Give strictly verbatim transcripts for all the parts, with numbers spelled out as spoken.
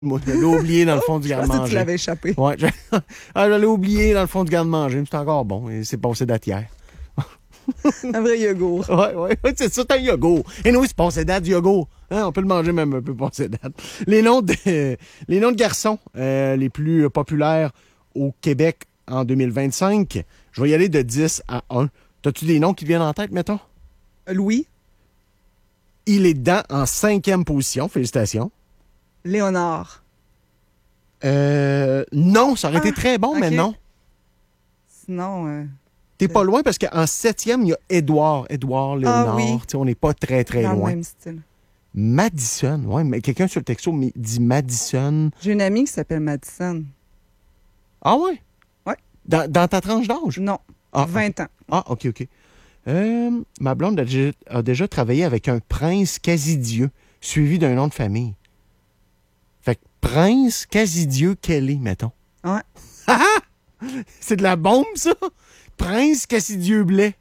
Moi, je l'ai oublié dans le fond du Je pensais que garde-manger. tu l'avais échappé. Ouais, je, ah, je l'ai oublié dans le fond du garde-manger, mais c'est encore bon. Et c'est passé date hier. Un vrai yogourt. Ouais, ouais, ouais, c'est ça, c'est un yogourt. Et nous, c'est passé date du yogourt. Hein, on peut le manger même un peu passé date. Les noms de, les noms de garçons euh, les plus populaires au Québec en deux mille vingt-cinq, je vais y aller de dix à un. T'as-tu des noms qui te viennent en tête, mettons? Louis, Il est dedans en cinquième position. Félicitations. Léonard. Euh, non, ça aurait été Ah, très bon, mais ok. non. Sinon, euh, T'es pas loin parce qu'en septième, il y a Édouard. Édouard Léonard. Ah oui. Tu sais, on n'est pas très, très dans le loin. même style. Madison. Ouais, mais quelqu'un sur le texto me dit Madison. J'ai une amie qui s'appelle Madison. Ah ouais? Ouais. Dans, dans ta tranche d'âge? Non, Ah, vingt ans. Ah, OK, OK. Euh, ma blonde a déjà, a déjà travaillé avec un prince Casidieu, suivi d'un nom de famille. Fait que prince Casidieu Kelly, mettons. Ouais. Ah ah! C'est de la bombe, ça! Prince Cassidieu Blais.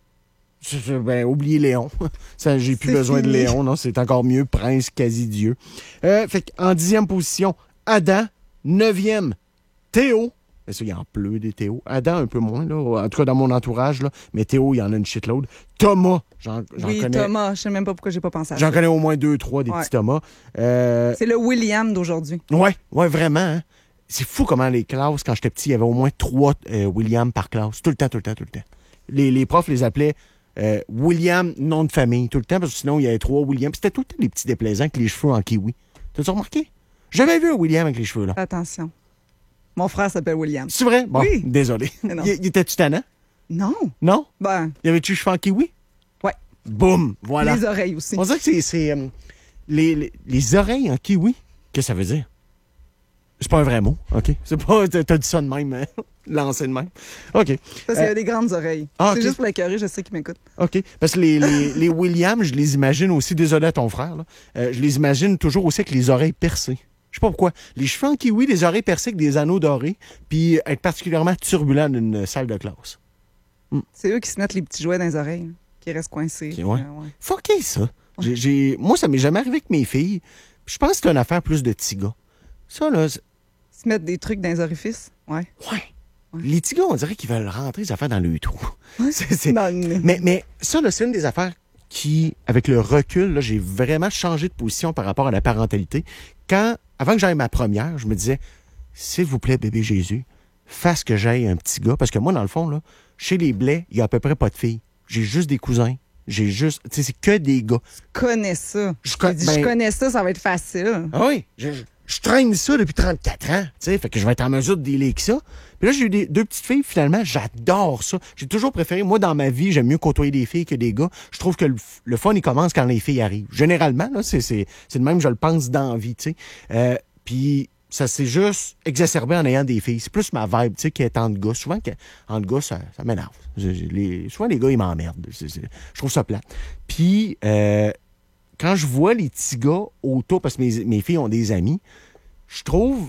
Je- je- Ben, oubliez Léon. Ça, j'ai plus C'est besoin de fini. Léon, non? C'est encore mieux, Prince Casidieu. Euh, fait qu'en dixième position, Adam. Neuvième, Théo. Mais ça, il en pleut des Théo. Adam, un peu moins, là. En tout cas, dans mon entourage, là. Mais Théo, il y en a une shitload. Thomas, j'en, j'en Oui, connais. Thomas. Je sais même pas pourquoi j'ai pas pensé à J'en ça. connais au moins deux, trois, des Ouais. petits Thomas. Euh, C'est le William d'aujourd'hui. Ouais, ouais, vraiment. Hein. C'est fou comment les classes, quand j'étais petit, il y avait au moins trois euh, William par classe. Tout le temps, tout le temps, tout le temps. Les, les profs les appelaient euh, William, nom de famille, tout le temps, parce que sinon, il y avait trois William. Puis c'était tout le temps des petits déplaisants avec les cheveux en kiwi. T'as-tu remarqué? J'avais vu un William avec les cheveux, là. Attention. Mon frère s'appelle William. C'est vrai? Bon, Oui. désolé. Mais non. Il, il était-tu tannant? Non. Non? Ben, Il y avait-tu les cheveux en kiwi? ouais. Boum! Voilà. Les oreilles aussi. On dirait que c'est... c'est, euh, les, les, les oreilles en kiwi. Qu'est-ce que ça veut dire? C'est pas un vrai mot, OK? C'est pas... T'as t'as dit ça de même, hein? Lancé de même. OK. Parce qu'il Euh, a des grandes oreilles. ah, C'est ok. juste pour l'écœurer, je sais qu'il m'écoute. OK. Parce que les, les, les Williams, je les imagine aussi, désolé à ton frère, là, euh, je les imagine toujours aussi avec les oreilles percées. Je sais pas pourquoi. Les cheveux en kiwi, les oreilles percées avec des anneaux dorés, puis être particulièrement turbulent dans une salle de classe. C'est eux qui se mettent les petits jouets dans les oreilles, hein, qui restent coincés. Ok, ouais. Euh, ouais. Fucké, ça. J'ai, j'ai- Moi, ça m'est jamais arrivé avec mes filles. Je pense que c'est une affaire plus de petits gars. Ça, là, c'est- Se mettre des trucs dans les orifices. Ouais. ouais. Les petits gars, on dirait qu'ils veulent rentrer les affaires dans le trou. C'est- c'est- Dans le nez. Mais, mais ça, là, c'est une des affaires qui, avec le recul, là, j'ai vraiment changé de position par rapport à la parentalité. Quand, avant que j'aille ma première, je me disais, s'il vous plaît, bébé Jésus, fasse que j'aille un petit gars. Parce que moi, dans le fond, là, chez les Blais, il y a à peu près pas de filles. J'ai juste des cousins. J'ai juste, tu sais, c'est que des gars. Je connais ça. Je Je, con- dit, ben- je connais ça, ça va être facile. Ah oui, je, je- je traîne ça depuis trente-quatre ans, tu sais, fait que je vais être en mesure de dealer avec ça. Puis là, j'ai eu des, deux petites filles, finalement, j'adore ça. J'ai toujours préféré, moi, dans ma vie, j'aime mieux côtoyer des filles que des gars. Je trouve que le, f- le fun, il commence quand les filles arrivent. Généralement, là, c'est, c'est, c'est de même, je le pense dans la vie, tu sais. Euh, puis ça s'est juste exacerbé en ayant des filles. C'est plus ma vibe, tu sais, qui est entre gars. Souvent, que- entre gars, ça, ça m'énerve. Je- je- les- souvent, les gars, ils m'emmerdent. C'est- c'est- je trouve ça plat. Puis, euh, quand je vois les petits gars autour, parce que mes, mes filles ont des amis, je trouve,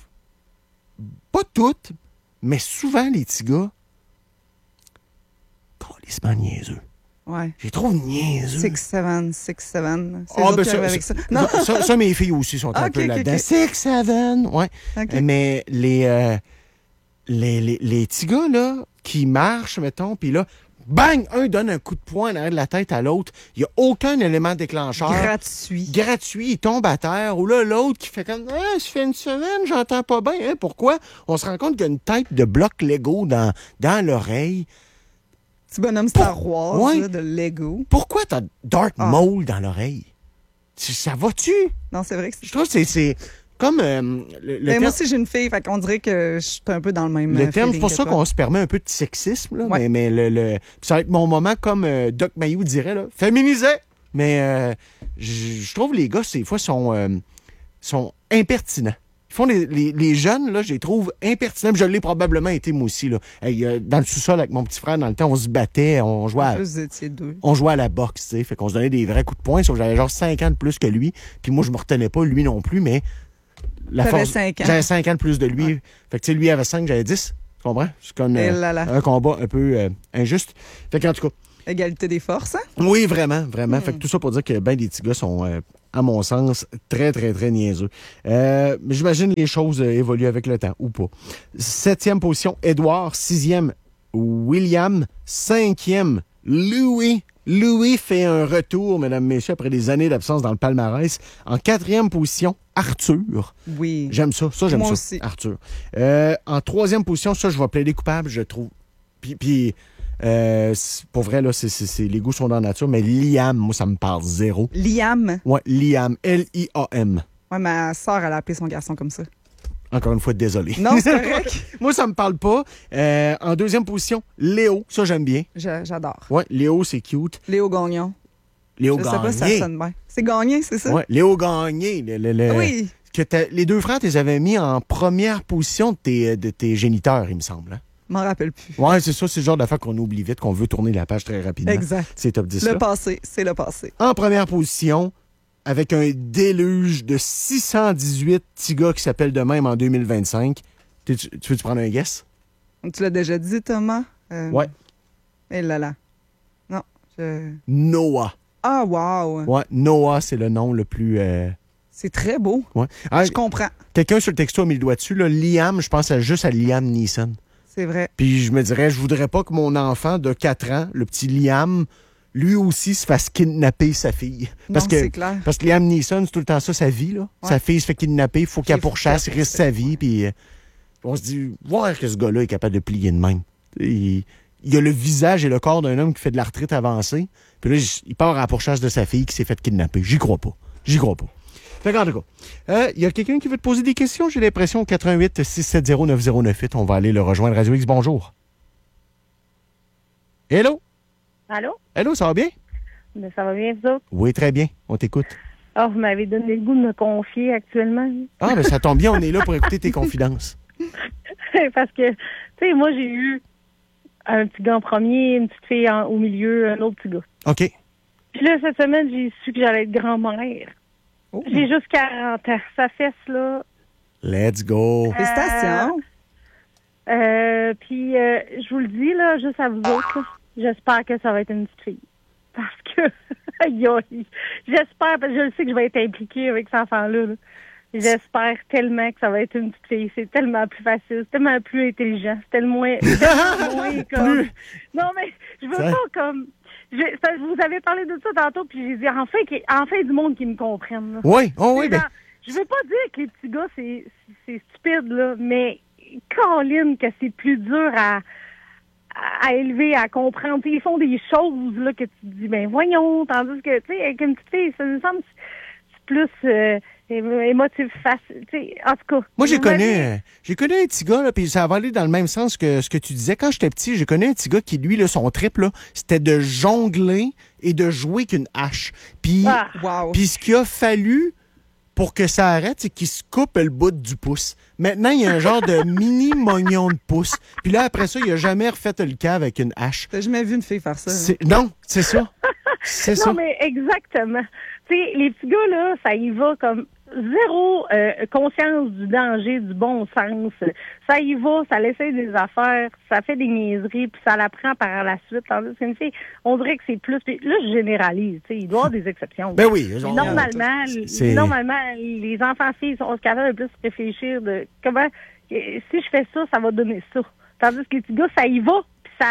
pas toutes, mais souvent les petits gars, calissement niaiseux. Ouais. Je les trouve niaiseux. Six, seven, six, seven. C'est Ah, eux ben qui ça, arrivent avec ça- ça. Non. ça, ça, ça, mes filles aussi sont un Ah, ok, peu ok, là-dedans. ok. Six, seven, ouais. OK. Mais les, euh, les, les, les petits gars, là, qui marchent, mettons, puis là, bang, un donne un coup de poing en arrière de la tête à l'autre. Il n'y a aucun élément déclencheur. Gratuit. Gratuit, il tombe à terre. Ou là, l'autre qui fait comme, ah, ça fait une semaine, j'entends pas bien. Hein, pourquoi? On se rend compte qu'il y a une tête de bloc Lego dans, dans l'oreille. Petit bonhomme Star Wars Ouais. là, de Lego. Pourquoi t'as Darth Ah. Maul dans l'oreille? Tu- Ça va-tu? Non, c'est vrai que c'est. Je trouve que c'est, c'est comme euh, le, le Mais terme, moi aussi, j'ai une fille, fait qu'on dirait que je suis un peu dans le même. le euh, terme, c'est feeling pour que ça toi. qu'on se permet un peu de sexisme, là, Ouais. mais, mais le, le- ça va être mon moment comme euh, Doc Mayou dirait, là, féminisé. Mais euh, je je trouve les gars, ces fois, sont, euh, sont impertinents. Ils font les, les, les jeunes, là, je les trouve impertinents. Puis je l'ai probablement été, moi aussi. Là. Hey, euh, dans le sous-sol, avec mon petit frère, dans le temps, on se battait, on jouait En à, plus, vous étiez deux. on jouait à la boxe, tu sais. Fait qu'on se donnait des vrais coups de poing, sauf que j'avais genre cinq ans de plus que lui. Puis moi, je me retenais pas, lui non plus, mais la T'avais force. cinq ans. J'avais cinq ans de plus de lui. Ouais. Fait que tu sais, lui avait cinq, j'avais dix. Tu comprends? C'est comme Et euh, là là. un combat un peu euh, injuste. Fait qu'en tout cas, Égalité des forces, hein? oui, vraiment, vraiment. Hmm. Fait que tout ça pour dire que ben des petits gars sont euh, à mon sens, très, très, très niaiseux. Euh, mais j'imagine les choses euh, évoluent avec le temps, ou pas. Septième position, Édouard. Sixième, William. Cinquième, Louis. Louis fait un retour, mesdames, messieurs, après des années d'absence dans le palmarès. En quatrième position, Arthur. Oui. J'aime ça. Ça, j'aime Moi ça. aussi. Arthur. Euh, en troisième position, ça, je vais plaider coupable, je trouve. Puis, puis euh, pour vrai, là, c'est, c'est, c'est, les goûts sont dans la nature, mais Liam, moi, ça me parle zéro. Liam. Ouais, Liam. L I A M. Ouais, ma soeur, elle a appelé son garçon comme ça. Encore une fois, désolé. Non, c'est correct. Moi, ça me parle pas. Euh, en deuxième position, Léo. Ça, j'aime bien. Je- j'adore. Ouais, Léo, c'est cute. Léo Gagnon. Léo Je sais Gagné. pas si ça sonne bien. C'est Gagné, c'est ça? Ouais, Léo Gagné. Le, le, le- Oui. Que t'as- les deux frères, tu les avais mis en première position de tes, de tes géniteurs, il me semble. Hein? Je m'en rappelle plus. Ouais, c'est ça. C'est le genre d'affaire qu'on oublie vite, qu'on veut tourner la page très rapidement. Exact. C'est top dix. Le là. passé, c'est le passé. En première position, avec un déluge de six cent dix-huit petits gars qui s'appellent de même en deux mille vingt-cinq. Tu, tu veux-tu prendre un guess? Tu l'as déjà dit, Thomas? Euh, Ouais. Eh là là. Non, je... Noah. Ah, wow. Ouais, Noah, c'est le nom le plus... euh, C'est très beau. Ouais. Ah, Je comprends. quelqu'un sur le texto a mis le doigt dessus. Là, Liam, je pense à juste à Liam Neeson. C'est vrai. Puis je me dirais, je voudrais pas que mon enfant de quatre ans, le petit Liam, lui aussi se fasse kidnapper sa fille. Parce non, que c'est clair. Parce que Liam Neeson, c'est tout le temps ça, sa vie. Là. Ouais. Sa fille se fait kidnapper, il faut qu'elle Il faut pourchasse, il qu'elle risque sa vie. Puis euh, on se dit, voir que ce gars-là est capable de plier de même. Il, il a le visage et le corps d'un homme qui fait de la retraite avancée. Puis là, il part à la pourchasse de sa fille qui s'est fait kidnapper. J'y crois pas. J'y crois pas. Fait qu'en tout cas, euh, il y a quelqu'un qui veut te poser des questions? J'ai l'impression, au quatre-vingt-huit six sept zéro neuf zéro neuf huit, on va aller le rejoindre. Radio X, bonjour. Hello? Allô? Hello, ça va bien? Ben, ça va bien, vous autres? Oui, très bien. On t'écoute. Oh, vous m'avez donné le goût de me confier actuellement. Ah, ben ça tombe bien, on est là pour écouter tes confidences. Parce que, tu sais, moi, j'ai eu un petit gars en premier, une petite fille en- au milieu, un autre petit gars. OK. Puis là, cette semaine, j'ai su que j'allais être grand-mère. Oh. J'ai juste quarante ans. Ça fesse, là. Let's go. Félicitations. Euh, puis, euh, je vous le dis, là, juste à vous autres, là, j'espère que ça va être une petite fille. Parce que, aïe, aïe, j'espère, parce que je le sais que je vais être impliquée avec cet enfant-là. là. J'espère tellement que ça va être une petite fille. C'est tellement plus facile, c'est tellement plus intelligent, c'est tellement moins, tellement moins comme... Plus. Non, mais je veux Ça- pas comme... Je, ça- vous avez parlé de ça tantôt, puis j'ai dit, enfin, qu'il- enfin du monde qui me comprenne. là. Oui, oh oui, C'est ben, genre, je veux pas dire que les petits gars, c'est, c'est stupide, là, mais Caroline, que c'est plus dur à, à, à élever, à comprendre. T'sais, ils font des choses là que tu te dis, ben voyons, tandis que, tu sais, avec une petite fille, ça me semble c'est plus euh, é- émotif facile. T'sais, en tout cas. moi, j'ai vous connu, m'avez- euh, j'ai connu un petit gars, là, puis ça va aller dans le même sens que ce que tu disais. Quand j'étais petit, j'ai connu un petit gars qui, lui, là, son trip, là, c'était de jongler et de jouer qu'une hache. Puis, Ah. Wow. puis ce qu'il a fallu pour que ça arrête, c'est qu'il se coupe le bout du pouce. Maintenant, il y a un genre de mini mognon de pouce. Puis là, après ça, il a jamais refait le cave avec une hache. T'as jamais vu une fille faire ça. hein? C'est- Non, c'est ça. C'est ça. Non, mais exactement. Tu sais, les petits gars, là, ça y va comme zéro euh, conscience du danger, du bon sens. Ça y va, ça l'essaie des affaires, ça fait des niaiseries, puis ça l'apprend par la suite. Tandis qu'une fille, on dirait que c'est plus... Puis là, je généralise, tu sais, il doit y avoir des exceptions. Ben oui. Mais on- normalement, c'est- normalement, les enfants-filles sont capables de plus réfléchir de comment... euh, Si je fais ça, ça va donner ça. Tandis que les petits gars, ça y va, puis ça,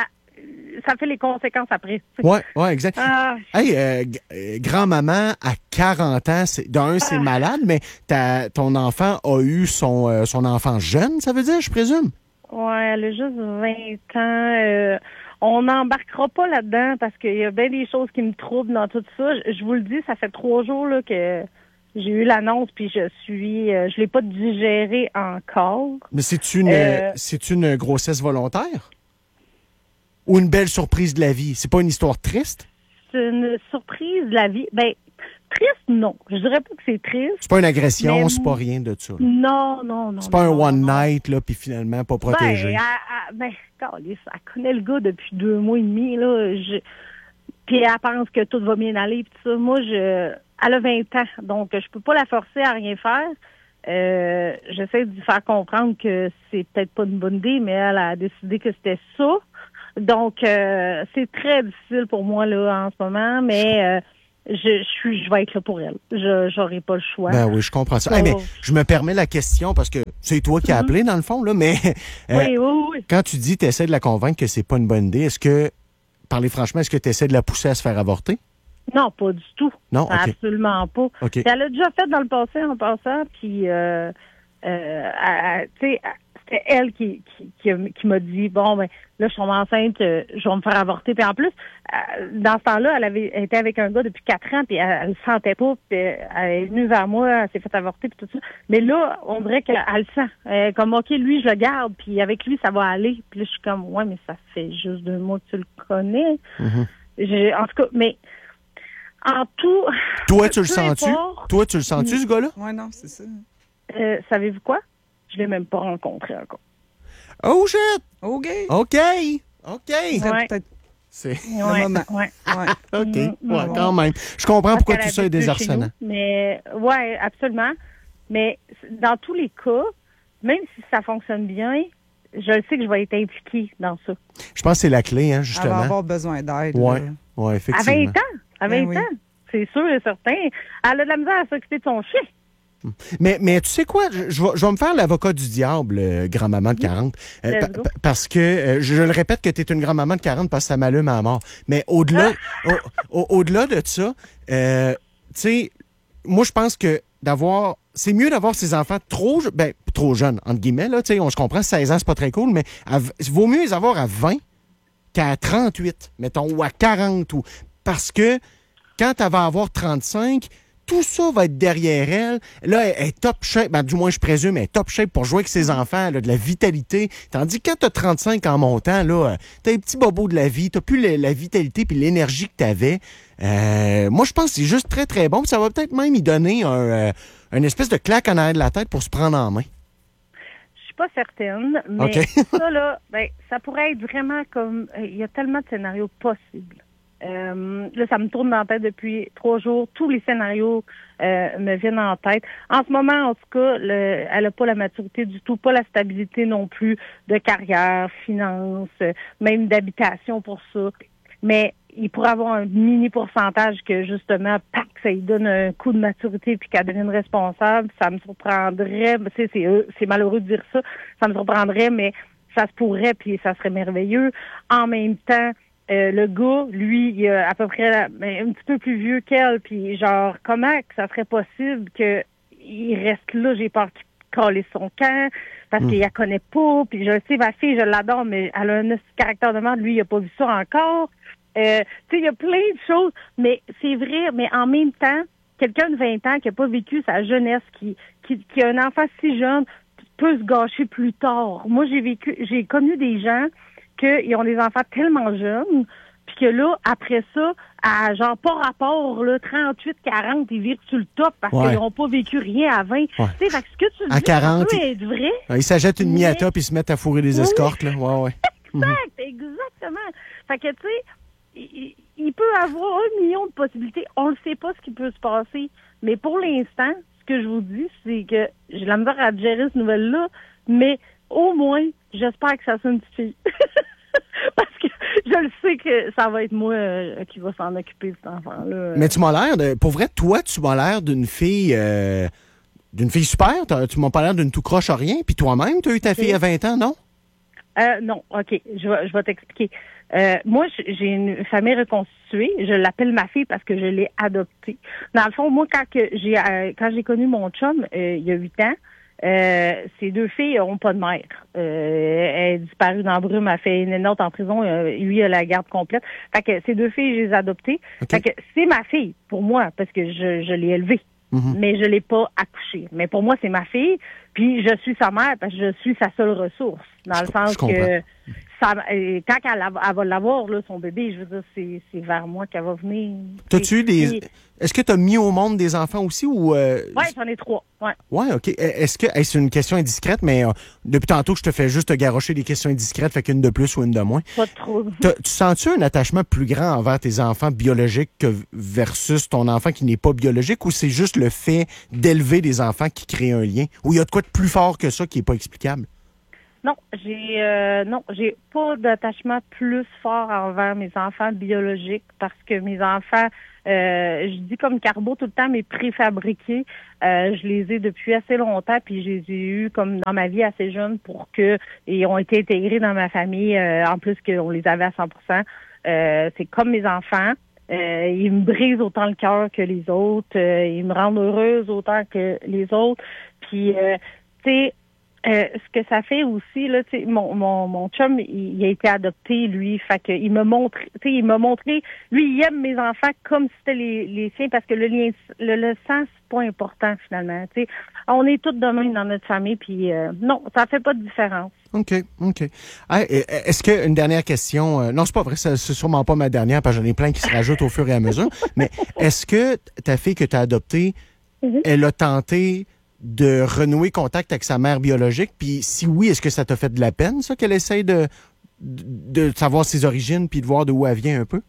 ça fait les conséquences après. Ouais, ouais, exact. Ah, Hey, euh, g- euh, grand-maman, à quarante ans, c'est, d'un, c'est Ah. malade, mais ta, ton enfant a eu son, euh, son enfant jeune, ça veut dire, je présume? ouais, elle a juste vingt ans. Euh, on n'embarquera pas là-dedans parce qu'il y a bien des choses qui me troublent dans tout ça. Je, je vous le dis, ça fait trois jours là, que j'ai eu l'annonce, puis je suis, euh, je l'ai pas digéré encore. Mais c'est une, Euh. c'est une grossesse volontaire? Ou une belle surprise de la vie? C'est pas une histoire triste? C'est une surprise de la vie. Ben, triste, non. Je dirais pas que c'est triste. C'est pas une agression, Mais- c'est pas rien de ça. là. Non, non, non. C'est pas un non, one non. night, là, puis finalement pas protégé. Ben, elle, elle, ben, câlisse, elle connaît le gars depuis deux mois et demi, là. Je, puis elle pense que tout va bien aller, puis tout ça. Moi, je, elle a vingt ans, donc je peux pas la forcer à rien faire. Euh, j'essaie de lui faire comprendre que c'est peut-être pas une bonne idée, mais elle a décidé que c'était ça. Donc, euh, c'est très difficile pour moi, là, en ce moment, mais euh, je, je suis, je vais être là pour elle. Je j'aurai pas le choix. Ben oui, je comprends ça. Oh. Hey, mais je me permets la question parce que c'est toi qui as appelé, dans le fond, là, mais euh, Oui, oui, oui. quand tu dis que tu essaies de la convaincre que c'est pas une bonne idée, est-ce que, parlez franchement, est-ce que tu essaies de la pousser à se faire avorter? Non, pas du tout. Non? OK. Absolument pas. OK. Puis elle a déjà fait dans le passé en passant, puis euh, euh, elle- tu sais, c'était elle qui, qui, qui, a- qui m'a dit, bon, ben là, je tombe enceinte, euh, je vais me faire avorter. Puis en plus, euh, dans ce temps-là, elle avait été avec un gars depuis quatre ans, puis elle, elle le sentait pas, puis elle est venue vers moi, elle s'est fait avorter, puis tout ça. Mais là, on dirait qu'elle le sent. Elle est comme, OK, lui, je le garde, puis avec lui, ça va aller. Puis là, je suis comme, ouais, mais ça fait juste deux mois que tu le connais. Mhm. J'ai- en tout cas, mais en tout... Toi, tu le peu sens-tu? importe, Toi, tu le sens-tu, ce gars-là? Oui, non, c'est ça. euh, savez-vous quoi? Je l'ai même pas rencontré encore. Oh shit! OK. OK! OK! C'est Ouais. peut-être C'est. le Ouais, moment. ouais. Ouais. OK. Mm, Ouais, mm, quand même. Je comprends Parce pourquoi qu'elle tout ça est habite plus chez désarçonnant. nous, Mais ouais, absolument. Mais dans tous les cas, même si ça fonctionne bien, je le sais que je vais être impliquée dans ça. Je pense que c'est la clé, hein, Elle va justement. avoir besoin d'aide. Ouais. là. Ouais, À effectivement. vingt ans, à vingt Ben oui. ans, c'est sûr et certain. Elle a de la misère à s'occuper de son chien. Mais, mais tu sais quoi, je, je vais, je vais me faire l'avocat du diable, euh, grand-maman de quarante. Euh, Let's pa- go. pa- parce que, euh, je, je le répète que tu es une grand-maman de quarante parce que ça m'allume à la mort. Mais au-delà, au, au- au-delà de ça, euh, tu sais, moi, je pense que d'avoir... C'est mieux d'avoir ses enfants trop, je- ben, trop jeunes, entre guillemets, là, tu sais, on se comprend, seize ans, c'est pas très cool, mais à v- il vaut mieux les avoir à vingt qu'à trente-huit, mettons, ou à quarante. Ou, parce que quand elle va avoir trente-cinq, tout ça va être derrière elle. Là, elle est top shape, ben, du moins je présume, elle est top shape pour jouer avec ses enfants, elle a de la vitalité. Tandis que quand t'as trente-cinq en montant, là, euh, t'as un petit bobo de la vie, t'as plus le- la vitalité puis l'énergie que t'avais. Euh, moi, je pense que c'est juste très, très bon. Puis ça va peut-être même y donner un, euh, une espèce de claque en arrière de la tête pour se prendre en main. Je suis pas certaine, mais OK. ça, là, ben, ça pourrait être vraiment comme... euh, Il y a tellement de scénarios possibles. Euh, là, ça me tourne dans la tête depuis trois jours. Tous les scénarios euh, me viennent en tête. En ce moment, en tout cas, le, elle n'a pas la maturité du tout, pas la stabilité non plus de carrière, finance, euh, même d'habitation pour ça. Mais il pourrait avoir un mini pourcentage que, justement, pac, ça lui donne un coup de maturité puis qu'elle devienne responsable. Ça me surprendrait. Tu sais, c'est, euh, c'est malheureux de dire ça. Ça me surprendrait, mais ça se pourrait puis ça serait merveilleux. En même temps, Euh, le gars, lui, il est à peu près ben, un petit peu plus vieux qu'elle, puis genre, comment que ça serait possible que il reste là, j'ai peur qu'il colle son camp, parce Mm. qu'il la connaît pas, puis je le sais, ma fille, je l'adore, mais elle a un esti de caractère de merde, lui, il a pas vu ça encore. Euh, tu sais, il y a plein de choses, mais c'est vrai, mais en même temps, quelqu'un de vingt ans qui a pas vécu sa jeunesse, qui, qui, qui a un enfant si jeune, peut se gâcher plus tard. Moi, j'ai vécu, j'ai connu des gens qu'ils ont des enfants tellement jeunes, puis que là, après ça, à genre pas rapport, là, trente-huit, quarante, ils virent sur le top parce Ouais. qu'ils n'ont pas vécu rien à vingt. Ouais. Tu sais, fait que ce que tu À dis, quarante, ça peut être vrai. Ils s'achètent une Mais- Miata puis ils se mettent à fourrer des Oui. escortes, là. Ouais, ouais. Exact, exactement. Fait que, tu sais, il, il peut avoir un million de possibilités. On ne sait pas ce qui peut se passer. Mais pour l'instant, ce que je vous dis, c'est que j'ai la misère à gérer cette nouvelle-là, mais au moins, j'espère que ça soit une petite fille. Parce que je le sais que ça va être moi euh, qui va s'en occuper de cet enfant-là. Mais tu m'as l'air de. Pour vrai, toi, tu m'as l'air d'une fille. euh, d'une fille super. T'as- Tu m'as pas l'air d'une tout croche à rien. Puis toi-même, tu as eu ta Ok. fille à vingt ans, non? Euh, non, OK, je vais, je vais t'expliquer. Euh, moi, j- j'ai une famille reconstituée. Je l'appelle ma fille parce que je l'ai adoptée. Dans le fond, moi, quand que j'ai euh, quand j'ai connu mon chum, euh, il y a huit ans, euh, ces deux filles n'ont pas de mère. Euh, elle est disparue dans la brume, elle fait une note en prison. euh, lui, il a la garde complète. Fait que ces deux filles, je les ai adoptées. OK. Fait que c'est ma fille, pour moi, parce que je, je l'ai élevée. Mhm. Mais je l'ai pas accouchée. Mais pour moi, c'est ma fille. Puis je suis sa mère parce que je suis sa seule ressource. Dans le Je- sens je comprends. que ça, euh, quand elle, a- elle va l'avoir, là, son bébé, je veux dire, c'est, c'est vers moi qu'elle va venir. T'as-tu eu des. Oui, Est-ce que tu as mis au monde des enfants aussi ou. euh, ouais, j'en ai trois. Ouais. Ouais, OK. Est-ce que. Hey, c'est une question indiscrète, mais euh, depuis tantôt que je te fais juste te garrocher des questions indiscrètes, fait qu'une de plus ou une de moins. Pas trop. T'as- Tu sens-tu un attachement plus grand envers tes enfants biologiques que versus ton enfant qui n'est pas biologique ou c'est juste le fait d'élever des enfants qui crée un lien? Ou il y a de quoi de plus fort que ça qui n'est pas explicable? Non, j'ai euh, non, j'ai pas d'attachement plus fort envers mes enfants biologiques parce que mes enfants Euh, je dis comme carbo tout le temps, mais préfabriqués. Euh, je les ai depuis assez longtemps, puis je les ai eus comme dans ma vie assez jeune pour que ils ont été intégrés dans ma famille, euh, en plus qu'on les avait à cent pour cent. Euh, c'est comme mes enfants. Euh, ils me brisent autant le cœur que les autres. Euh, ils me rendent heureuse autant que les autres. Puis, euh, tu sais, Euh, ce que ça fait aussi, là, tu sais, mon, mon, mon chum, il, il a été adopté, lui, fait que il m'a montré, tu sais, il m'a montré, lui, il aime mes enfants comme si c'était les, les siens, parce que le lien, le, le sang, c'est pas important, finalement, tu sais. On est tous de même dans notre famille, puis euh, non, ça fait pas de différence. OK, OK. Hey, est-ce que, une dernière question, euh, non, c'est pas vrai, c'est sûrement pas ma dernière, parce que j'en ai plein qui se rajoutent au fur et à mesure, mais est-ce que ta fille que tu as adoptée, mm-hmm. elle a tenté de renouer contact avec sa mère biologique? Puis si oui, est-ce que ça t'a fait de la peine, ça, qu'elle essaye de, de, de savoir ses origines puis de voir d'où elle vient un peu?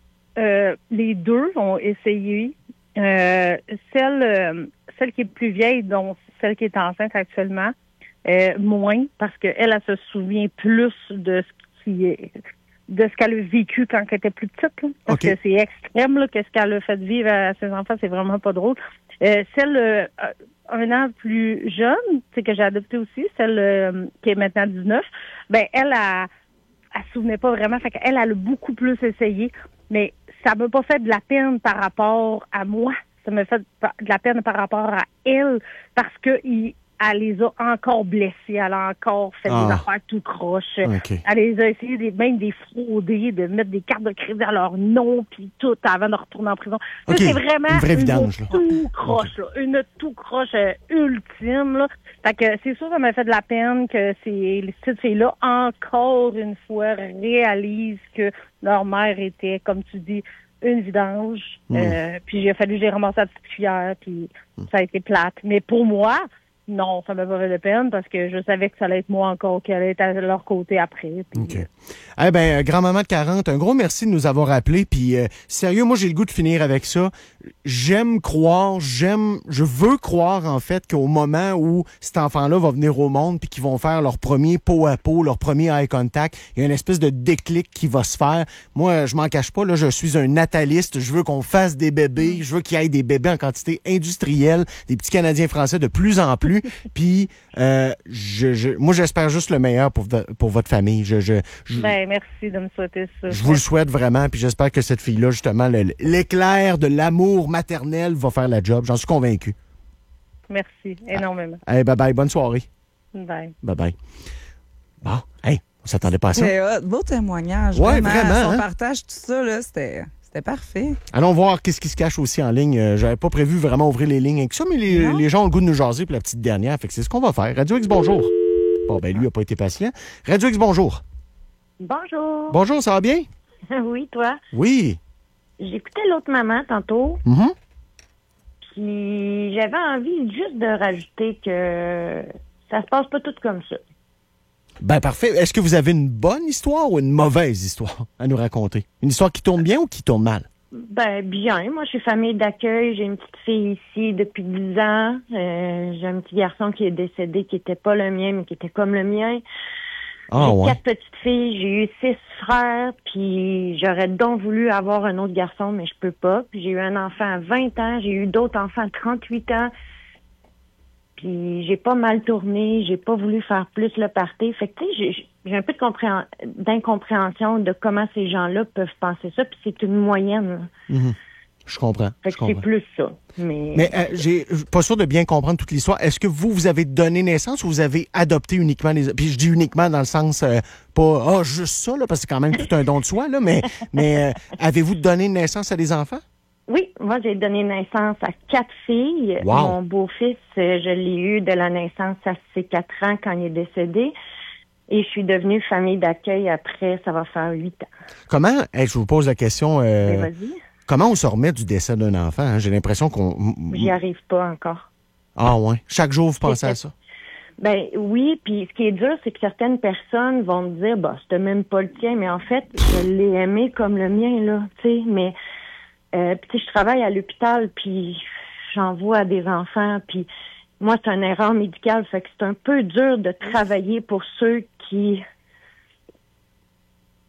Euh, les deux ont essayé. Euh, celle, euh, celle qui est plus vieille, donc celle qui est enceinte actuellement, euh, moins, parce qu'elle, elle se souvient plus de ce qui est de ce qu'elle a vécu quand elle était plus petite. Là, parce okay. que c'est extrême, là, qu'est-ce qu'elle a fait vivre à ses enfants, c'est vraiment pas drôle. Euh, celle euh, un an plus jeune, c'est que j'ai adopté aussi, celle euh, qui est maintenant dix-neuf, ben elle a elle se souvenait pas vraiment, fait qu'elle elle a beaucoup plus essayé, mais ça m'a pas fait de la peine par rapport à moi, ça m'a fait de la peine par rapport à elle, parce que il elle les a encore blessés, elle a encore fait ah. des affaires tout croche. Okay. Elle les a essayé des, même des frauder, de mettre des cartes de crédit à leur nom, puis tout, avant de retourner en prison. Okay. C'est vraiment une, vraie vidange, une tout croche, okay. là, une tout croche euh, ultime. Là. Fait que c'est sûr, ça m'a fait de la peine que ces petites filles-là, encore une fois, réalisent que leur mère était, comme tu dis, une vidange. Mm. Euh, puis il a fallu que j'ai ramassé la petite cuillère, puis mm. ça a été plate. Mais pour moi, non, ça m'a pas fait de peine parce que je savais que ça allait être moi encore qui allait être à leur côté après. Puis... OK. Eh bien, grand-maman de quarante, un gros merci de nous avoir appelés. Puis, euh, sérieux, moi, j'ai le goût de finir avec ça. J'aime croire, j'aime, je veux croire, en fait, qu'au moment où cet enfant-là va venir au monde puis qu'ils vont faire leur premier pot à pot, leur premier eye contact, il y a une espèce de déclic qui va se faire. Moi, je m'en cache pas, là, je suis un nataliste. Je veux qu'on fasse des bébés. Je veux qu'il y ait des bébés en quantité industrielle, des petits Canadiens français de plus en plus. Puis, euh, je, je, moi, j'espère juste le meilleur pour, pour votre famille. Je, je, je, ben, merci de me souhaiter ça. Je vous le souhaite vraiment, puis j'espère que cette fille-là, justement, le, l'éclair de l'amour maternel va faire la job. J'en suis convaincu. Merci, énormément. Hey, bye-bye, bonne soirée. Bye. Bye-bye. Bon, hey, on s'attendait pas à ça. Mais, euh, beau témoignage. Ouais, vraiment. vraiment Son hein? partage, tout ça, là, c'était... C'était parfait. Allons voir qu'est-ce qui se cache aussi en ligne. Euh, j'avais pas prévu vraiment ouvrir les lignes avec ça, mais les, les gens ont le goût de nous jaser pour la petite dernière. Fait que c'est ce qu'on va faire. Radio X, bonjour. Bon, ben lui a pas été patient. Radio X, bonjour. Bonjour. Bonjour, ça va bien? Oui, toi? Oui. J'écoutais l'autre maman tantôt. Mm-hmm. Puis j'avais envie juste de rajouter que ça se passe pas tout comme ça. Ben parfait. Est-ce que vous avez une bonne histoire ou une mauvaise histoire à nous raconter? Une histoire qui tourne bien ou qui tourne mal? Ben bien. Moi, je suis famille d'accueil. J'ai une petite fille ici depuis dix ans. Euh, j'ai un petit garçon qui est décédé, qui était pas le mien, mais qui était comme le mien. Oh, j'ai ouais. quatre petites filles. J'ai eu six frères. Puis j'aurais donc voulu avoir un autre garçon, mais je peux pas. Puis j'ai eu un enfant à vingt ans. J'ai eu d'autres enfants à trente-huit ans. Puis j'ai pas mal tourné, j'ai pas voulu faire plus le party. Fait que tu sais, j'ai, j'ai un peu de compréhen- d'incompréhension de comment ces gens-là peuvent penser ça. Puis c'est une moyenne. Mm-hmm. Je comprends. Fait je que comprends. c'est plus ça. Mais, Mais euh, j'ai pas sûr de bien comprendre toute l'histoire. Est-ce que vous, vous avez donné naissance ou vous avez adopté uniquement les... Puis je dis uniquement dans le sens, euh, pas, ah, oh, juste ça, là, parce que c'est quand même tout un don de soi, là, mais, mais euh, avez-vous donné naissance à des enfants? Oui, moi, j'ai donné naissance à quatre filles. Wow. Mon beau-fils, je l'ai eu de la naissance à ses quatre ans quand il est décédé. Et je suis devenue famille d'accueil après, ça va faire huit ans. Comment, hey, je vous pose la question, euh, Mais vas-y. Comment on se remet du décès d'un enfant? Hein? J'ai l'impression qu'on... J'y arrive pas encore. Ah ouais? Chaque jour, vous pensez à ça? Ben oui, puis ce qui est dur, c'est que certaines personnes vont me dire, bah, c'était même pas le tien, mais en fait, je l'ai aimé comme le mien, là, tu sais, mais... Euh, puis je travaille à l'hôpital, puis j'envoie à des enfants, puis moi, c'est une erreur médicale, fait que c'est un peu dur de travailler pour ceux qui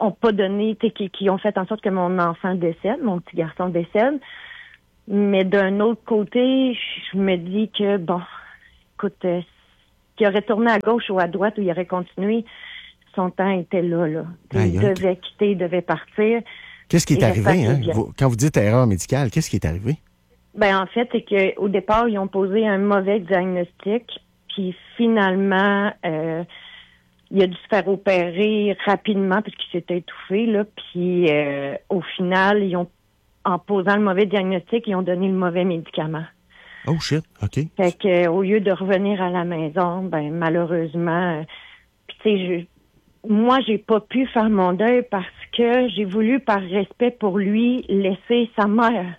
ont pas donné, qui, qui ont fait en sorte que mon enfant décède, mon petit garçon décède. Mais d'un autre côté, je me dis que, bon, écoute, euh, qu'il aurait tourné à gauche ou à droite ou il aurait continué, son temps était là, là. Il devait quitter, il devait partir. Qu'est-ce qui est arrivé, hein? Vous, quand vous dites erreur médicale, qu'est-ce qui est arrivé? Ben, en fait, c'est qu'au départ, ils ont posé un mauvais diagnostic, puis finalement, euh, il a dû se faire opérer rapidement parce qu'il s'était étouffé, là, puis euh, au final, ils ont, en posant le mauvais diagnostic, ils ont donné le mauvais médicament. Oh shit, OK. Fait que, au lieu de revenir à la maison, ben malheureusement, euh, puis tu sais, je moi, j'ai pas pu faire mon deuil parce que j'ai voulu, par respect pour lui, laisser sa mère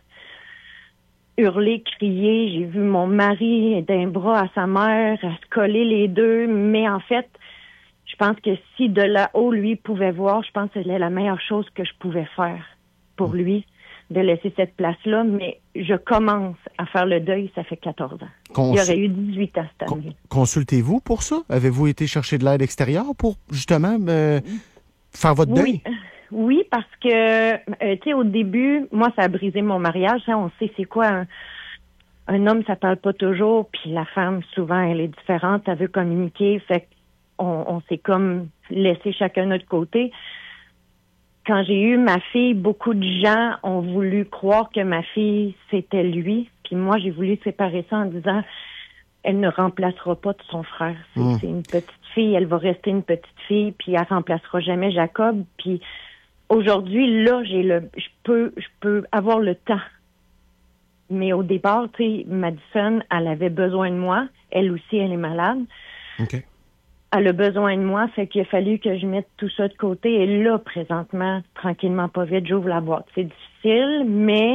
hurler, crier. J'ai vu mon mari d'un bras à sa mère, à se coller les deux. Mais en fait, je pense que si de là-haut, lui pouvait voir, je pense que c'était la meilleure chose que je pouvais faire pour lui, de laisser cette place-là. Mais je commence à faire le deuil, ça fait quatorze ans. Cons- Il aurait eu dix-huit ans cette année. Con- consultez-vous pour ça? Avez-vous été chercher de l'aide extérieure pour, justement, euh, faire votre deuil? Oui. Oui, parce que, euh, tu sais, au début, moi, ça a brisé mon mariage. Hein, on sait c'est quoi un, un homme, ça parle pas toujours, puis la femme, souvent, elle est différente, elle veut communiquer, fait qu'on on s'est comme laissé chacun de notre côté. Quand j'ai eu ma fille, beaucoup de gens ont voulu croire que ma fille, c'était lui, puis moi, j'ai voulu séparer ça en disant, elle ne remplacera pas de son frère. C'est, mmh. c'est une petite fille, elle va rester une petite fille, puis elle remplacera jamais Jacob, puis aujourd'hui, là, j'ai le, je peux, je peux avoir le temps. Mais au départ, tu sais, Madison, elle avait besoin de moi. Elle aussi, elle est malade. OK. Elle a besoin de moi, fait qu'il a fallu que je mette tout ça de côté. Et là, présentement, tranquillement, pas vite, j'ouvre la boîte. C'est difficile, mais,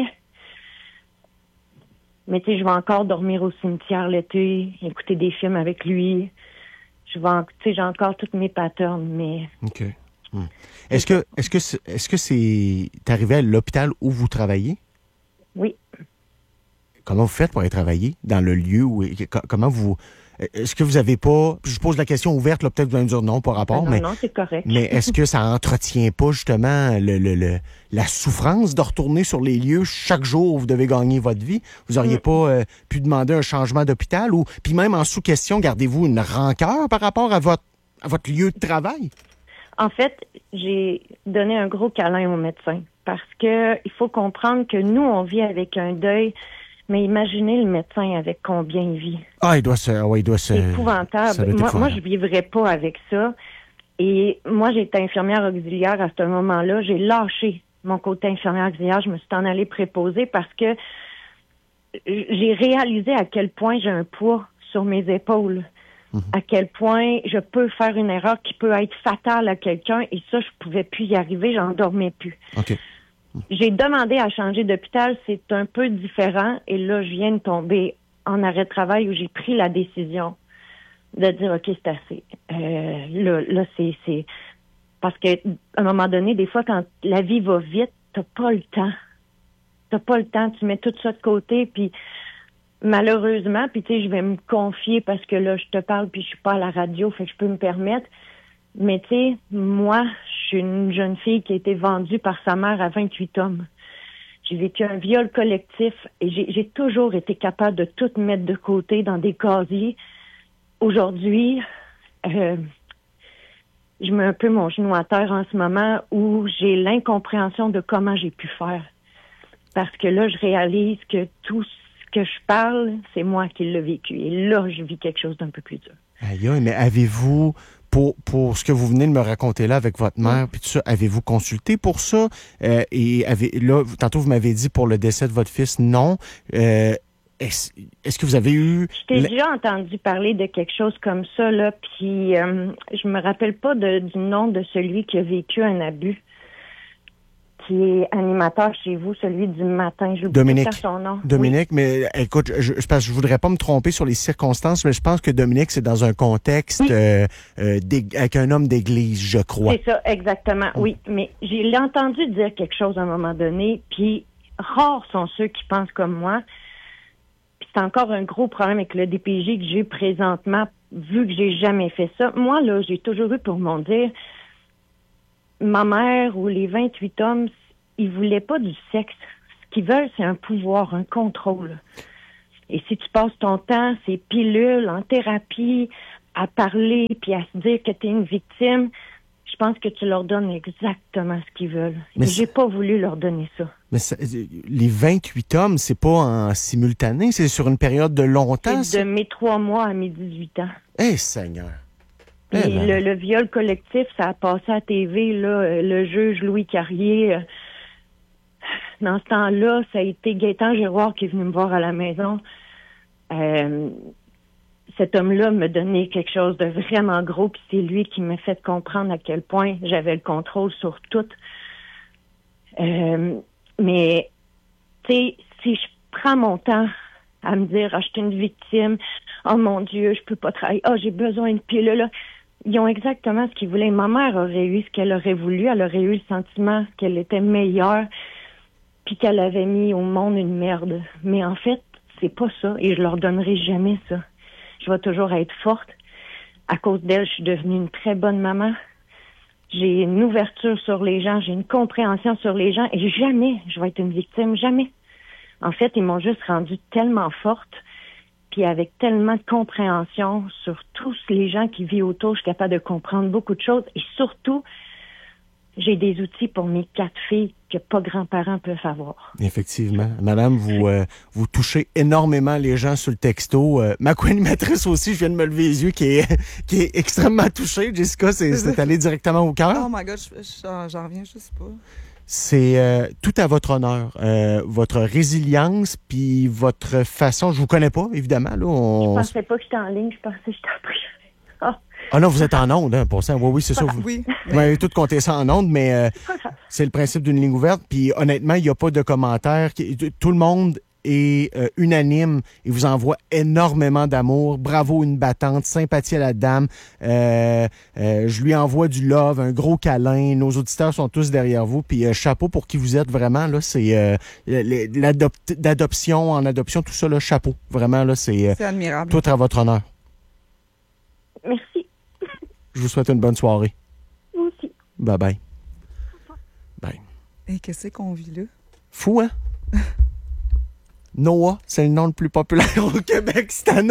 mais tu sais, je vais encore dormir au cimetière l'été, écouter des films avec lui. Je vais, tu sais, j'ai encore toutes mes patterns, mais. OK. Hmm. Est-ce que est-ce que c'est, est-ce que c'est arrivé à l'hôpital où vous travaillez? Oui. Comment vous faites pour aller travailler dans le lieu où comment vous est-ce que vous avez pas je pose la question ouverte là, peut-être que vous allez me dire non par rapport ah non, mais non, c'est correct. Mais est-ce que ça entretient pas justement le, le, le la souffrance de retourner sur les lieux chaque jour où vous devez gagner votre vie? Vous auriez mm. pas euh, pu demander un changement d'hôpital ou puis même en sous-question, gardez-vous une rancœur par rapport à votre à votre lieu de travail? En fait, j'ai donné un gros câlin au médecin parce que il faut comprendre que nous, on vit avec un deuil, mais imaginez le médecin avec combien il vit. Ah, il doit se... Ouais, il doit se... C'est épouvantable. Moi, épouvantable. Moi, je vivrais pas avec ça. Et moi, j'étais infirmière auxiliaire à ce moment-là. J'ai lâché mon côté infirmière auxiliaire. Je me suis en allée préposée parce que j'ai réalisé à quel point j'ai un poids sur mes épaules. Mm-hmm. À quel point je peux faire une erreur qui peut être fatale à quelqu'un et ça, je pouvais plus y arriver, j'en dormais plus. OK. J'ai demandé à changer d'hôpital, c'est un peu différent et là, je viens de tomber en arrêt de travail où j'ai pris la décision de dire, OK, c'est assez. Euh, là, là c'est, c'est... Parce qu'à un moment donné, des fois, quand la vie va vite, t'as pas le temps. T'as pas le temps, tu mets tout ça de côté, puis malheureusement, puis tu sais, je vais me confier parce que là, je te parle puis je suis pas à la radio, fait que je peux me permettre. Mais tu sais, moi, je suis une jeune fille qui a été vendue par sa mère à vingt-huit hommes. J'ai vécu un viol collectif et j'ai, j'ai toujours été capable de tout mettre de côté dans des casiers. Aujourd'hui, euh, je mets un peu mon genou à terre en ce moment où j'ai l'incompréhension de comment j'ai pu faire. Parce que là, je réalise que tout ce que je parle, c'est moi qui l'ai vécu. Et là, je vis quelque chose d'un peu plus dur. Aïe, mais avez-vous, pour, pour ce que vous venez de me raconter là avec votre mère, puis tout ça, avez-vous consulté pour ça? Euh, et avez, là, tantôt, vous m'avez dit pour le décès de votre fils, non. Euh, est-ce, est-ce que vous avez eu... Je t'ai déjà entendu parler de quelque chose comme ça, là, puis euh, je me rappelle pas de, du nom de celui qui a vécu un abus, qui est animateur chez vous, celui du matin. Je Dominique. Son nom. Dominique, oui. Mais écoute, je, je, je, je voudrais pas me tromper sur les circonstances, mais je pense que Dominique, c'est dans un contexte oui. euh, euh, avec un homme d'église, je crois. C'est ça, exactement, oui. oui. Mais j'ai entendu dire quelque chose à un moment donné, puis rares sont ceux qui pensent comme moi. Puis c'est encore un gros problème avec le D P J que j'ai présentement, vu que j'ai jamais fait ça. Moi, là, j'ai toujours eu pour mon dire... ma mère ou les vingt-huit hommes, ils voulaient pas du sexe. Ce qu'ils veulent, c'est un pouvoir, un contrôle. Et si tu passes ton temps, ces pilules, en thérapie, à parler puis à se dire que tu es une victime, je pense que tu leur donnes exactement ce qu'ils veulent. Mais Et j'ai pas voulu leur donner ça. Mais ça, les vingt-huit hommes, c'est pas en simultané, c'est sur une période de longtemps? C'est de mes trois mois à mes dix-huit ans. Eh, Seigneur! Et Eh ben. le, le viol collectif, ça a passé à la T V, là, le juge Louis Carrier. euh, Dans ce temps-là, ça a été Gaétan Giroir qui est venu me voir à la maison. Euh, cet homme-là me donnait quelque chose de vraiment gros, puis c'est lui qui m'a fait comprendre à quel point j'avais le contrôle sur tout. Euh, mais, tu sais, si je prends mon temps à me dire, ah, je suis une victime, oh mon Dieu, je peux pas travailler, oh, j'ai besoin d'une pilule, là. Ils ont exactement ce qu'ils voulaient. Ma mère aurait eu ce qu'elle aurait voulu, elle aurait eu le sentiment qu'elle était meilleure, puis qu'elle avait mis au monde une merde. Mais en fait, c'est pas ça, et je leur donnerai jamais ça. Je vais toujours être forte. À cause d'elle, je suis devenue une très bonne maman. J'ai une ouverture sur les gens, j'ai une compréhension sur les gens, et jamais je vais être une victime, jamais. En fait, ils m'ont juste rendue tellement forte, puis avec tellement de compréhension sur tous les gens qui vivent autour, je suis capable de comprendre beaucoup de choses, et surtout, j'ai des outils pour mes quatre filles que pas grands-parents peuvent avoir. Effectivement. Madame, vous, euh, vous touchez énormément les gens sur le texto. Euh, ma co-animatrice aussi, je viens de me lever les yeux, qui est, qui est extrêmement touchée. Jessica, c'est, c'est allé directement au cœur. Oh my God, je- je- j'en reviens juste pas. C'est euh, tout à votre honneur. Euh, votre résilience, puis votre façon... Je vous connais pas, évidemment. Là, on... Je pensais pas que j'étais en ligne, je pensais que j'étais en privé. Ah, Ah non, vous êtes en onde, hein, pour ça. Oui, oui, c'est ça. Vous, Oui. vous m'avez tout compté ça en onde, mais euh, pas grave. c'est le principe d'une ligne ouverte. Puis honnêtement, il n'y a pas de commentaires. Qui- Tout le monde est euh, unanime et vous envoie énormément d'amour. Bravo, une battante. Sympathie à la dame. Euh, euh, je lui envoie du love, un gros câlin. Nos auditeurs sont tous derrière vous. Puis euh, chapeau pour qui vous êtes, vraiment. Là, c'est euh, les- l'adop- d'adoption en adoption, tout ça, là, chapeau. Vraiment, là, c'est euh, C'est admirable. tout à votre honneur. Merci. Je vous souhaite une bonne soirée. Vous aussi. Bye bye. Bye. Et qu'est-ce qu'on vit là? Fou, hein? Noah, c'est le nom le plus populaire au Québec cette année.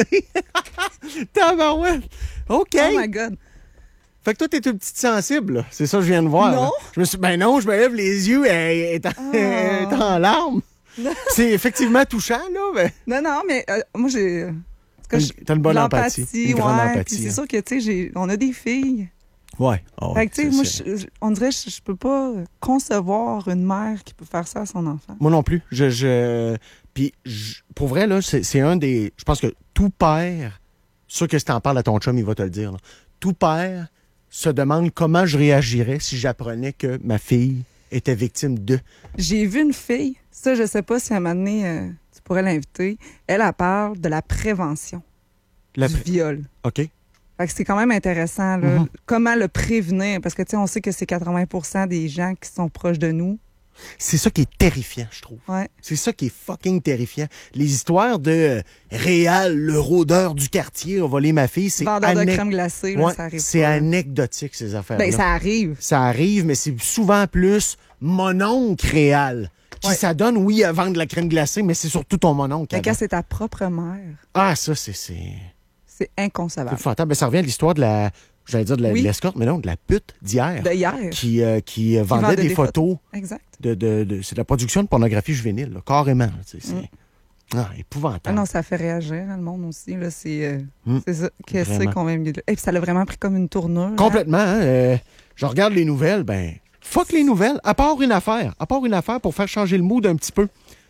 Tabarouette. OK. Oh my God. Fait que toi, t'es une petite sensible, là. C'est ça que je viens de voir. Non. là. Je me suis ben non, je me lève les yeux et est en, elle est en larmes. C'est effectivement touchant, là. Mais... Non, non, mais euh, moi, j'ai... T'as une- t'as une bonne empathie, L'empathie, une grande ouais. empathie, Puis c'est hein. sûr que, tu sais, j'ai- on a des filles. Ouais. Oh, Fait que, tu sais, c'est- moi, c'est- je- je- on dirait que je, je peux pas concevoir une mère qui peut faire ça à son enfant. Moi non plus. Je, je... Puis, je- pour vrai, là, c'est, c'est un des... Je pense que tout père, sûr que si t'en parles à ton chum, il va te le dire, là. Tout père se demande comment je réagirais si j'apprenais que ma fille était victime de... J'ai vu une fille, ça, je sais pas si à un moment donné, euh, tu pourrais l'inviter. Elle, elle parle de la prévention La... du viol. OK. Fait que c'est quand même intéressant, là. Mhm. Comment le prévenir? Parce que, tu sais, on sait que c'est quatre-vingts pour cent des gens qui sont proches de nous. C'est ça qui est terrifiant, je trouve. Ouais. C'est ça qui est fucking terrifiant. Les histoires de euh, Réal, le rôdeur du quartier, a volé ma fille, c'est... Vendeur de anec- crème glacée, là, Ouais, ça arrive c'est pas. anecdotique, ces affaires-là. Ben, ça arrive. Ça arrive, mais c'est souvent plus mon oncle Réal qui Ouais. s'adonne, oui, à vendre de la crème glacée, mais c'est surtout ton mon oncle. Mais avant. quand c'est ta propre mère, Ah, ça, c'est... c'est... c'est C'est inconcevable. épouvantable. Ben, ça revient à l'histoire de la... J'allais dire de la- Oui. de l'escorte, mais non, de la pute d'hier. De hier. Qui, euh, qui euh, vendait vendait des, des photos. Exact. De, de, de- c'est de la production de pornographie juvénile, là, carrément. C'est, c'est... Mm. Ah, Ah épouvantable. non, ça fait réagir hein, le monde aussi. Là, c'est, euh, Mm. c'est ça. Qu'est-ce Vraiment. qu'on va mieux là? Et puis ça l'a vraiment pris comme une tournure. hein. Complètement. Hein, euh, je regarde les nouvelles, ben, fuck les nouvelles, à part une affaire. À part une affaire pour faire changer le mood un petit peu.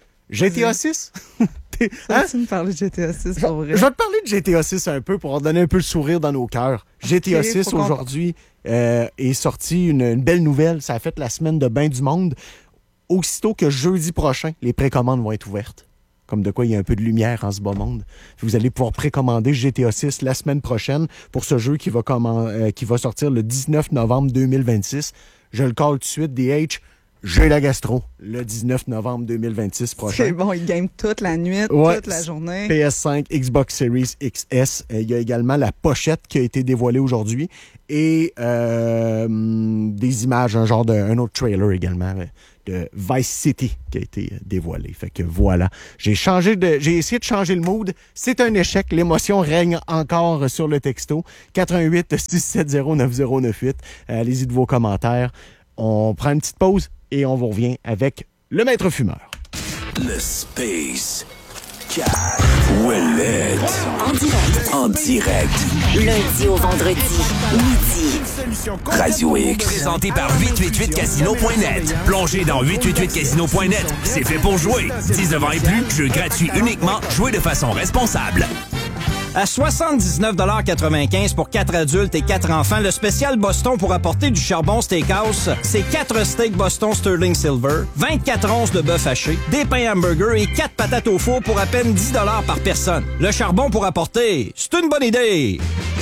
G T A six. T'es- Ça, hein? tu me parlais de G T A six, Je, pour vrai. je vais te parler de G T A six un peu pour en donner un peu le sourire dans nos cœurs. G T A Ok, six faut qu'on- aujourd'hui euh, est sorti une, une belle nouvelle. Ça a fait la semaine de bain du monde. Aussitôt que jeudi prochain, les précommandes vont être ouvertes. Comme de quoi il y a un peu de lumière en ce bas monde. Vous allez pouvoir précommander G T A six la semaine prochaine pour ce jeu qui va, commen- euh, qui va sortir le dix-neuf novembre deux mille vingt-six. Je le call tout de suite, D H. j'ai la gastro le dix-neuf novembre deux mille vingt-six prochain. C'est bon, il game toute la nuit, Ouais, toute la journée. P S cinq, Xbox Series X S. Euh, il y a également la pochette qui a été dévoilée aujourd'hui et euh, des images, un genre de, un autre trailer également de Vice City qui a été dévoilé. Fait que voilà. J'ai changé de, j'ai essayé de changer le mood. C'est un échec. L'émotion règne encore sur le texto. quatre un huit, six sept zéro, neuf zéro neuf huit. Euh, allez-y de vos commentaires. On prend une petite pause et on vous revient avec le maître fumeur. Le Space Cat Ouellet. En direct. En direct. Lundi au vendredi, midi. Radio X. Présenté par huit cent quatre-vingt-huit casino point net. Plongez dans huit cent quatre-vingt-huit casino point net. C'est fait pour jouer. dix-neuf ans et plus, jeu gratuit uniquement. Jouez de façon responsable. À soixante-dix-neuf quatre-vingt-quinze pour quatre adultes et quatre enfants, le spécial Boston pour apporter du charbon steakhouse, c'est quatre steaks Boston Sterling Silver, vingt-quatre onces de bœuf haché, des pains hamburgers et quatre patates au four pour à peine dix dollars par personne. Le charbon pour apporter, c'est une bonne idée!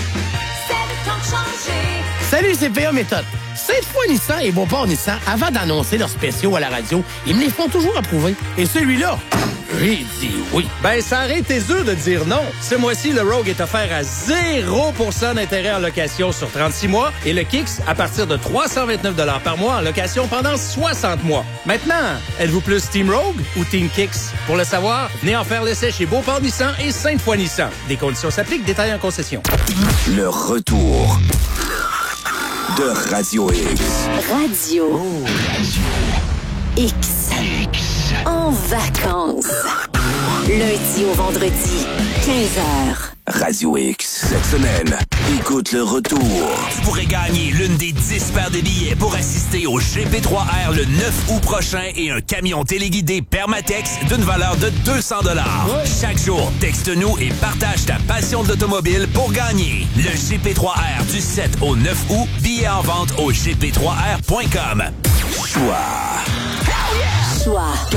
Salut, c'est P A Méthode. Cette fois, Nissan et Beauport Nissan, avant d'annoncer leurs spéciaux à la radio, ils me les font toujours approuver. Et celui-là, j'ai dit oui. Ben, ça aurait été dur de dire non. Ce mois-ci, le Rogue est offert à zéro pour cent d'intérêt en location sur trente-six mois et le Kicks à partir de trois cent vingt-neuf dollars par mois en location pendant soixante mois. Maintenant, êtes-vous plus Team Rogue ou Team Kicks? Pour le savoir, venez en faire l'essai chez Beauport Nissan et Sainte-Foy Nissan. Des conditions s'appliquent, détails en concession. Le retour de Radio X. Radio. Oh, Radio X. En vacances. Lundi au vendredi, quinze heures. Radio X. Cette semaine, écoute le retour. Tu pourrais gagner l'une des dix paires de billets pour assister au G P trois R le neuf août prochain et un camion téléguidé Permatex d'une valeur de deux cents dollars. Chaque jour, texte-nous et partage ta passion de l'automobile pour gagner. Le G P trois R du sept au neuf août, billets en vente au g p trois r point com. Choix. Choix.